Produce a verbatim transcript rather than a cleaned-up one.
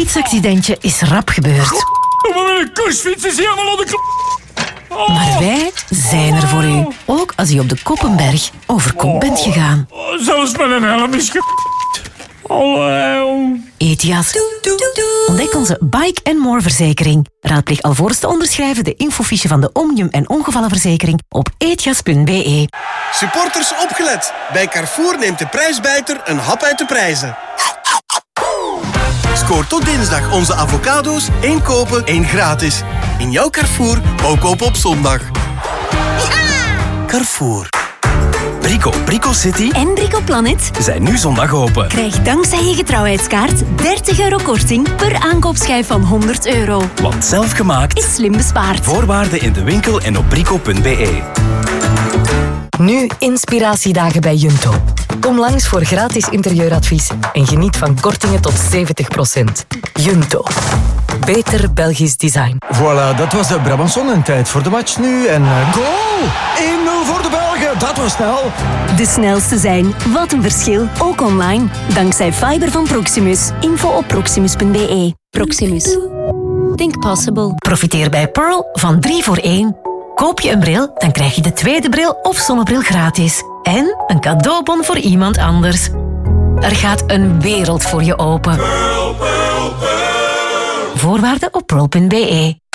fietsaccidentje is rap gebeurd. Mijn kursfiets is helemaal op de kop. Oh. Maar wij zijn er voor u. Ook als u op de Koppenberg over kop bent gegaan. Oh, zelfs met een helm is ge... Oh. Etias. Ontdek onze Bike and More verzekering. Raadpleeg alvorens te onderschrijven de infofiche van de Omnium en ongevallenverzekering op etias punt b e. Supporters opgelet. Bij Carrefour neemt de prijsbijter een hap uit de prijzen. Scoor tot dinsdag onze avocado's. één kopen, één gratis. In jouw Carrefour, ook kopen op zondag. Carrefour. Brico, Brico City en Brico Planet zijn nu zondag open. Krijg dankzij je getrouwheidskaart dertig euro korting per aankoopschijf van honderd euro. Want zelfgemaakt is slim bespaard. Voorwaarden in de winkel en op brico punt b e. Nu inspiratiedagen bij Junto. Kom langs voor gratis interieuradvies en geniet van kortingen tot zeventig procent. Junto. Beter Belgisch design. Voilà, dat was de Brabanson en tijd voor de match nu. En uh, goal! één nul voor de Belgen, dat was snel. De snelste zijn, wat een verschil, ook online. Dankzij fiber van Proximus. Info op proximus punt b e. Proximus. Think possible. Profiteer bij Pearl van drie voor één. Koop je een bril, dan krijg je de tweede bril of zonnebril gratis. En een cadeaubon voor iemand anders. Er gaat een wereld voor je open. Pearl, Pearl, Pearl. Voorwaarden op pearl punt b e.